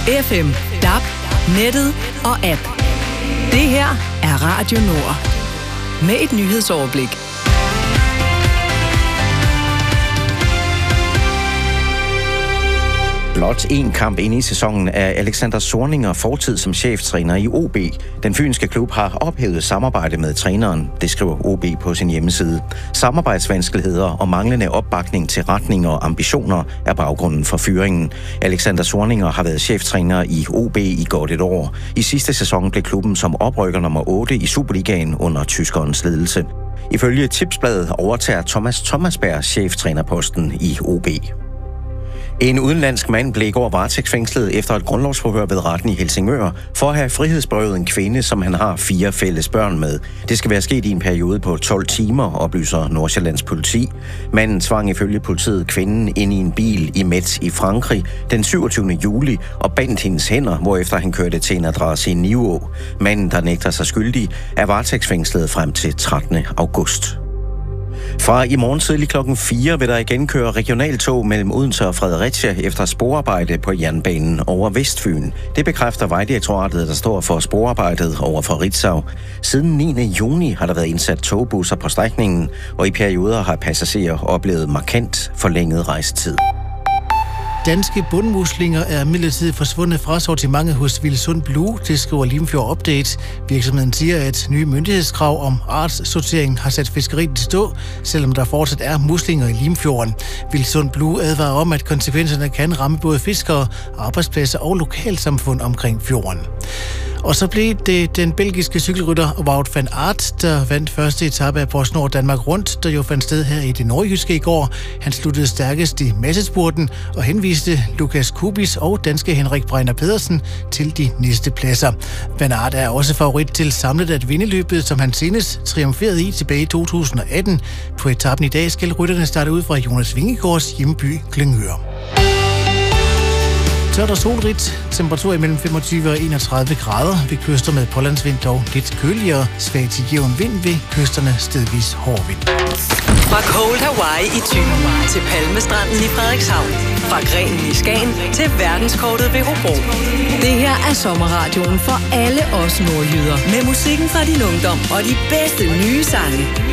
FM, DAB, nettet og app. Det her er Radio Nord. Med et nyhedsoverblik. Blot en kamp ind i sæsonen er Alexander Zorniger fortid som cheftræner i OB. Den fynske klub har ophævet samarbejde med træneren, det skriver OB på sin hjemmeside. Samarbejdsvanskeligheder og manglende opbakning til retninger og ambitioner er baggrunden for fyringen. Alexander Zorniger har været cheftræner i OB i godt et år. I sidste sæson blev klubben som oprykker nummer 8 i Superligaen under tyskerens ledelse. Ifølge Tipsbladet overtager Thomas Thomasberg cheftrænerposten i OB. En udenlandsk mand blev i går varetægtsfængslet efter et grundlovsforhør ved retten i Helsingør for at have frihedsberøvet en kvinde, som han har 4 fælles børn med. Det skal være sket i en periode på 12 timer, oplyser Nordsjællands politi. Manden tvang ifølge politiet kvinden ind i en bil i Metz i Frankrig den 27. juli og bandt hendes hænder, hvorefter han kørte til en adresse i Nivå. Manden, der nægter sig skyldig, er varetægtsfængslet frem til 13. august. Fra i morgen tidlig klokken 4 vil der igen køre regionaltog mellem Odense og Fredericia efter sporarbejde på jernbanen over Vestfyn. Det bekræfter Vejdirektoratet, der står for sporarbejdet over for Ritzau. Siden 9. juni har der været indsat togbusser på strækningen, og i perioder har passagerer oplevet markant forlænget rejsetid. Danske bundmuslinger er midlertidigt forsvundet fra sortimentet hos Vilsund Blue, det skriver Limfjord Update. Virksomheden siger, at nye myndighedskrav om artssortering har sat fiskeriet i stå, selvom der fortsat er muslinger i Limfjorden. Vilsund Blue advarer om, at konsekvenserne kan ramme både fiskere, arbejdspladser og lokalsamfund omkring fjorden. Og så blev det den belgiske cykelrytter Wout van Aert, der vandt første etape af PostNord Danmark Rundt, der jo fandt sted her i det nordjyske i går. Han sluttede stærkest i massespurten og henviste Lukas Kubis og danske Henrik Breiner Pedersen til de næste pladser. Van Aert er også favorit til samlet at vinde løbet, som han senest triumferede i tilbage i 2018. På etappen i dag skal rytterne starte ud fra Jonas Vingegaards hjemby Klyngør. Tørt og solrigt, temperatur imellem 25 og 31 grader ved kyster med pålandsvind, dog lidt køligere, svag til jævn vind ved kysterne stedvis hård vind. Fra Cold Hawaii i Thy til Palmestranden i Frederikshavn. Fra Grenen i Skagen til verdenskortet ved Hobro. Det her er sommerradioen for alle os nordjyder. Med musikken fra din ungdom og de bedste nye sange.